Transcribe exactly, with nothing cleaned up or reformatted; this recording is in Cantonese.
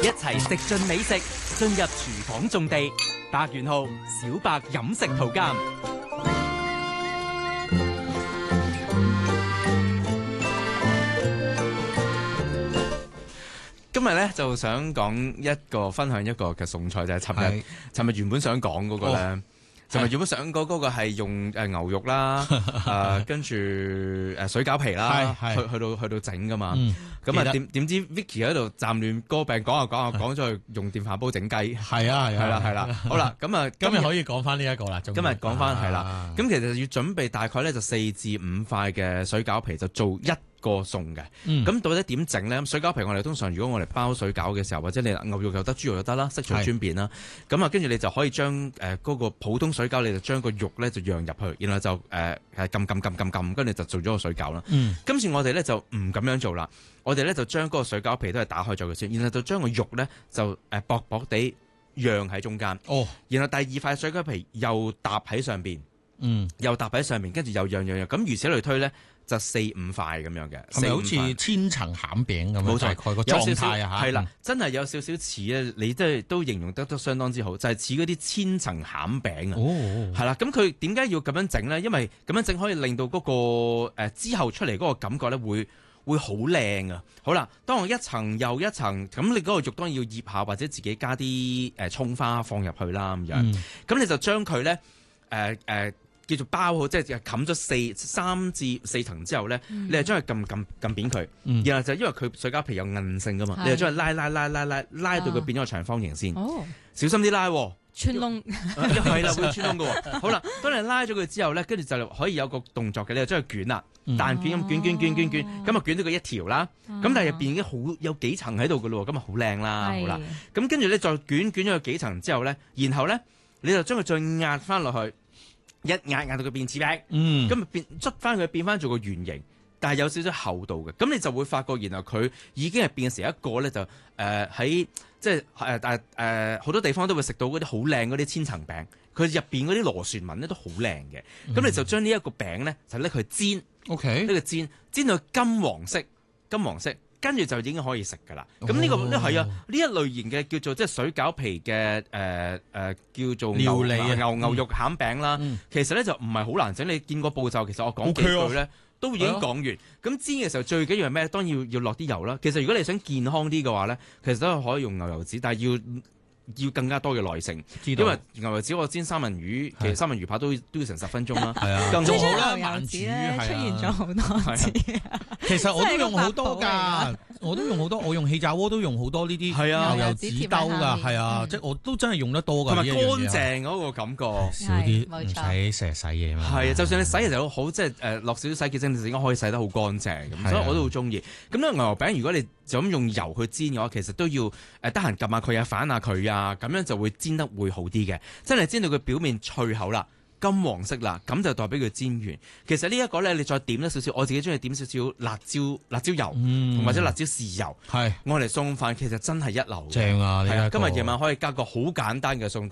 一齊食盡美食，進入廚房種地。百元號小白飲食圖鑑。今日咧就想講一個分享一個嘅餸菜，就係尋日尋日原本想講嗰個咧。哦尋日原本想講嗰個係用誒牛肉啦，誒跟住誒水餃皮啦，去去到去到整噶嘛。咁啊點點知 Vicky 喺度暫亂歌病，講下講下講咗去用電飯煲整雞。係啊係啊係啦係啦。好啦，咁啊今日可以講翻呢一個啦。 今日講翻係啦。咁其實要準備大概咧就四至五塊嘅水餃皮，就做一個餸嘅。咁、嗯、到底點整咧？水餃皮我哋通常如果我哋包水餃嘅時候，或者你牛肉又得，豬肉又得啦，悉隨尊便啦。咁啊，跟住你就可以將誒嗰個普通水餃，你就將個肉咧就釀入去，然後就誒係撳撳撳撳撳，跟住就做咗個水餃啦。嗯、今次我哋咧就唔咁樣做啦，我哋咧就將嗰個水餃皮都係打開咗佢先，然後就將個肉咧就誒薄薄地釀喺中間。哦，然後第二塊水餃皮又搭喺上邊，嗯，又搭喺上面，跟住又釀釀釀，咁如此類推咧。就四五塊咁樣嘅， 係咪好似千層餡餅咁樣？冇錯，大概個狀態啊嚇， 係啦，真係有少少似咧，你即係都形容得都相當之好，就係似嗰啲千層餡餅啊。哦，係啦，咁佢點解要咁樣整咧？因為咁樣整可以令到嗰、那個誒、呃、之後出嚟嗰個感覺咧，會會好靚啊！好啦，當我一層又一層，咁你嗰個肉當然要醃下，或者自己加啲誒葱花放入去啦咁樣。咁、嗯、你就將佢咧誒誒。呃呃叫做包好，即係冚咗四三至四層之後咧，嗯、你係將佢撳撳撳扁佢，嗯、然後就因為佢水餃皮有韌性噶嘛，是你就將佢拉拉拉拉拉拉到佢變咗個長方形先，哦、小心啲拉、哦， 穿窿係啦，會穿窿噶喎。好啦，當你拉咗佢之後咧，跟住就可以有個動作嘅，你就將佢捲啦，蛋捲咁捲捲捲捲捲，咁啊捲到佢一條啦，咁、哦、但係入邊已經好有幾層喺度噶咯，咁啊好靚啦，好啦，咁跟住咧再捲捲咗佢幾層之後咧，然後咧你就將佢再壓翻落去。一壓壓到佢變紙餅，咁啊變捽翻佢變翻做個圓形，但係有少少厚度嘅，咁你就會發覺，然後佢已經係變成一個咧就誒喺、呃、即係誒誒誒好多地方都會食到嗰啲好靚嗰啲千層餅，佢入邊嗰啲螺旋紋咧都好靚嘅，咁、嗯、你就將呢一個餅咧就拎佢煎，OK 呢個煎煎到金黃色，金黃色。跟住就已經可以食㗎啦。咁呢、哦、個都係啊，呢一類型嘅叫做即係水餃皮嘅誒誒叫做牛料理啊， 牛牛肉餡餅啦。嗯、其實咧就唔係好難整，你見過步驟，其實我講幾句咧、okay 哦、都已經講完。咁、啊、煎嘅時候最緊要係咩？當然要要落啲油啦。其實如果你想健康啲嘅話咧，其實都係可以用牛油紙，但係要。要更加多嘅耐性，因為牛油紙我煎三文魚，其實三文魚扒都都要成十分鐘啦。係啊， 更好啦，牛油紙咧出現咗好多次。 其實我都用好多㗎，我都用好多，我用氣炸鍋都用好多呢啲牛油紙兜㗎，係啊，即係我都真係用得多㗎。 同埋乾淨嗰個感覺少啲，唔使成日洗嘢嘛。 係啊，就算你洗嘅時候好，即係誒落少少洗潔精，你應該可以洗得好乾淨咁，所以我都好中意。咁咧牛油餅如果你就咁用油去煎嘅話，其實都要誒得閒撳下佢啊，反下佢啊，咁樣就會煎得會好啲嘅。真係煎到佢表面脆口啦，金黃色啦，咁就代表佢煎完。其實呢一個咧，你再點多少少，我自己中意點少少辣椒辣椒油，嗯、或者辣椒豉油，係我嚟餸飯，其實真係一流。正啊！係啊，今日夜晚可以加個好簡單嘅餸。